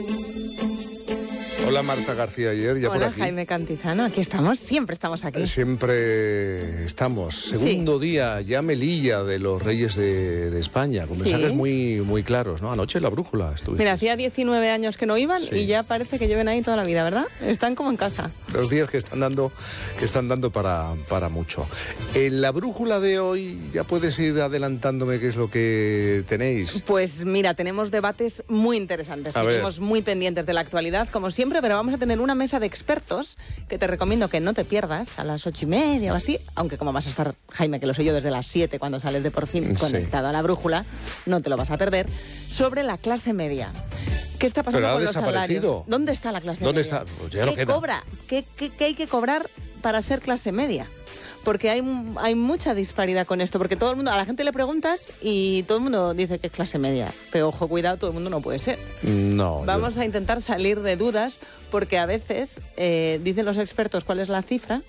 Hola Marta García Ayer, ya Hola, por aquí. Jaime Cantizano, aquí estamos, siempre estamos aquí. Siempre estamos. Segundo día, ya Melilla de los Reyes de España, con mensajes muy claros, ¿no? Anoche la brújula estuviste. Mira, hacía 19 años que no iban y ya parece que lleven ahí toda la vida, ¿verdad? Están como en casa. 2 días que están dando para mucho. En la brújula de hoy, ¿ya puedes ir adelantándome qué es lo que tenéis? Pues mira, tenemos debates muy interesantes. Seguimos muy pendientes de la actualidad, como siempre, pero vamos a tener una mesa de expertos que te recomiendo que no te pierdas a las 8:30 o así, aunque como vas a estar, Jaime, que lo sé yo, desde las 7 cuando sales de Por Fin conectado a la brújula, no te lo vas a perder, sobre la clase media. ¿Qué está pasando con los salarios? ¿Dónde está la clase media? ¿Dónde está? Pues ya no ¿Qué queda. cobra? ¿Qué hay que cobrar para ser clase media? Porque hay mucha disparidad con esto, porque todo el mundo, a la gente le preguntas y todo el mundo dice que es clase media. Pero ojo, cuidado, todo el mundo no puede ser. No. Vamos a intentar salir de dudas, porque a veces dicen los expertos cuál es la cifra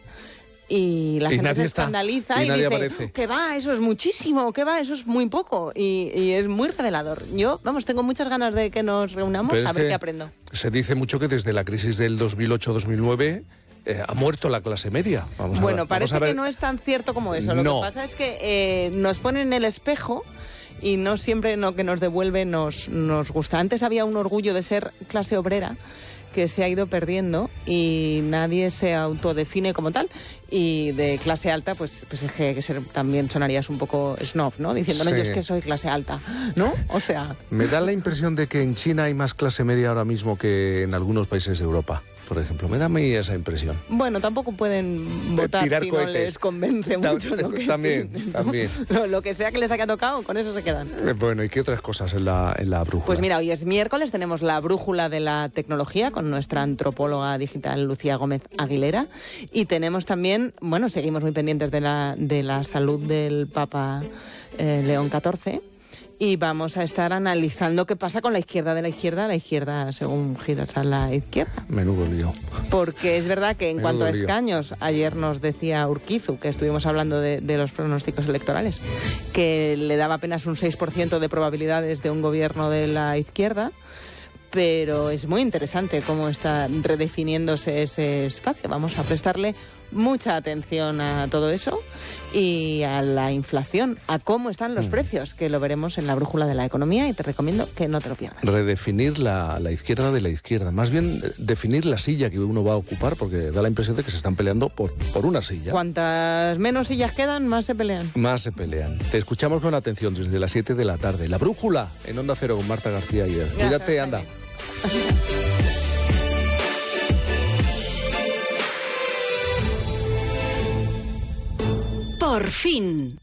y la gente se escandaliza y dice aparece. que va, eso es muchísimo, que va, eso es muy poco. Y es muy revelador. Yo, tengo muchas ganas de que nos reunamos a ver qué aprendo. Se dice mucho que desde la crisis del 2008-2009... ha muerto la clase media. Parece que no es tan cierto como eso. Lo que pasa es que nos ponen en el espejo y no siempre lo que nos devuelve nos gusta. Antes había un orgullo de ser clase obrera que se ha ido perdiendo y nadie se autodefine como tal. Y de clase alta, pues es que también sonarías un poco snob, ¿no? Diciendo, no, yo es que soy clase alta, ¿no? O sea... Me da la impresión de que en China hay más clase media ahora mismo que en algunos países de Europa, por ejemplo. Me da a mí esa impresión. Bueno, tampoco pueden votar tirar si cohetes. No les convence mucho. También. Lo que sea que les haya tocado, con eso se quedan. Bueno, ¿y qué otras cosas en la brújula? Pues mira, hoy es miércoles, tenemos la brújula de la tecnología con nuestra antropóloga digital Lucía Gómez Aguilera. Y tenemos también, seguimos muy pendientes de la salud del Papa León XIV. Y vamos a estar analizando qué pasa con la izquierda de la izquierda según giras a la izquierda. Menudo lío. Porque es verdad que en cuanto a escaños, ayer nos decía Urquizu, que estuvimos hablando de los pronósticos electorales, que le daba apenas un 6% de probabilidades de un gobierno de la izquierda, pero es muy interesante cómo está redefiniéndose ese espacio. Vamos a prestarle mucha atención a todo eso y a la inflación, a cómo están los precios, que lo veremos en la brújula de la economía y te recomiendo que no te lo pierdas. Redefinir la izquierda de la izquierda, más bien definir la silla que uno va a ocupar, porque da la impresión de que se están peleando por una silla. Cuantas menos sillas quedan, más se pelean. Te escuchamos con atención desde las 7 de la tarde. La brújula en Onda Cero con Marta García Ayer. Cuídate, anda. Por fin.